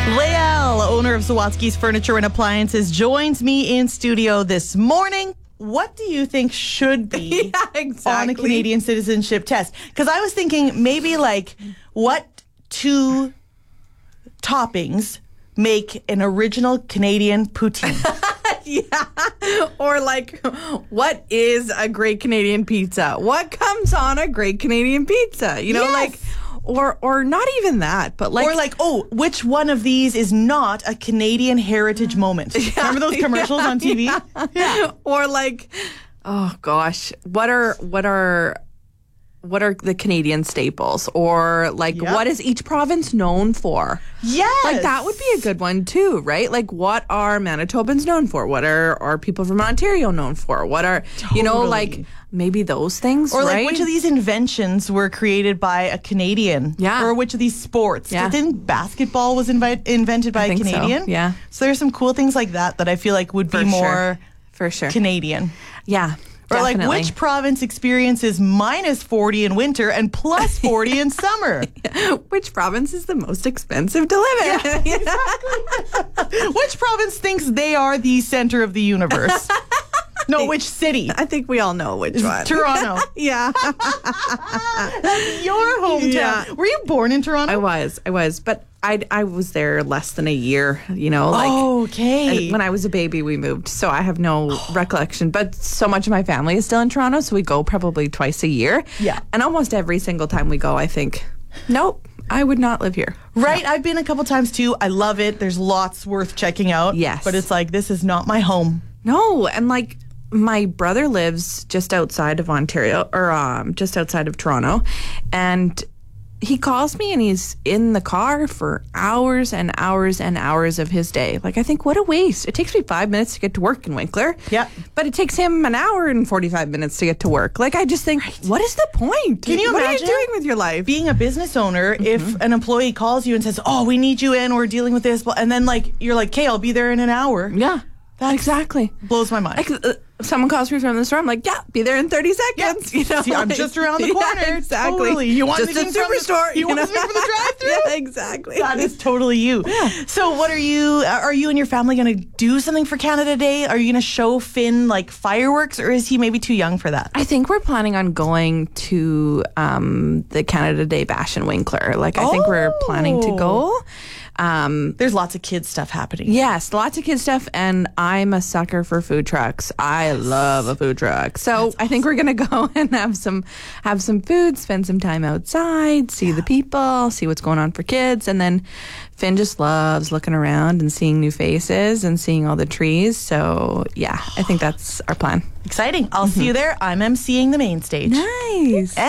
Lael, owner of Sawatsky's Furniture and Appliances, joins me in studio this morning. What do you think should be on a Canadian citizenship test? Because I was thinking maybe like what two toppings make an original Canadian poutine? Yeah. Or like, what is a great Canadian pizza? What comes on a great Canadian pizza? You know, Yes. like, or not even that, but like, Or like, oh, which one of these is not a Canadian heritage moment? Remember those commercials on TV? Yeah. Or like, oh gosh, what are the Canadian staples? Or like, what is each province known for? Yes. Like that would be a good one too, right? Like what are Manitobans known for? What are people from Ontario known for? What are, you know, like maybe those things, Or right? like which of these inventions were created by a Canadian? Yeah. Or which of these sports? Yeah. Didn't basketball was invented by a think so. Canadian? Yeah. So there's some cool things like that I feel like would be more For sure. Canadian. Yeah. Or like definitely. which province experiences minus 40 in winter and plus 40 in summer? Which province is the most expensive to live in? Which province thinks they are the center of the universe? No, which city? I think we all know which one. Toronto. Yeah. That's your hometown. Yeah. Were you born in Toronto? I was, but I was there less than a year, you know, like okay. when I was a baby we moved, so I have no recollection, but so much of my family is still in Toronto, so we go probably twice a year. Yeah. And almost every single time we go, I think, nope, I would not live here. Right, I've been a couple times too. I love it. There's lots worth checking out. Yes. But it's like, this is not my home. No, and like my brother lives just outside of Ontario, or just outside of Toronto, and he calls me and he's in the car for hours and hours and hours of his day. Like, I think, what a waste. It takes me 5 minutes to get to work in Winkler. Yep. But it takes him an hour and 45 minutes to get to work. Like, I just think, what is the point? Can you What imagine are you doing with your life? Being a business owner, if an employee calls you and says, oh, we need you in, we're dealing with this, and then like you're like, okay, I'll be there in an hour. Yeah, exactly. Blows my mind. Like, someone calls me from the store, I'm like, yeah, be there in 30 seconds. Yeah. You know, See, I'm like, just around the corner. Yeah, exactly. Totally. You want just a anything from the- superstore. You want know? something from the drive-thru? Yeah, exactly. That is totally you. Yeah. So what are you and your family going to do something for Canada Day? Are you going to show Finn like fireworks, or is he maybe too young for that? I think we're planning on going to the Canada Day Bash in Winkler. Like, I think we're planning to go. There's lots of kids stuff happening. Yes, lots of kid stuff, and I'm a sucker for food trucks. I love a food truck. So I think we're gonna go and have some food, spend some time outside, see the people, see what's going on for kids, and then Finn just loves looking around and seeing new faces and seeing all the trees. So yeah, I think that's our plan. Exciting. I'll see you there. I'm emceeing the main stage. Nice.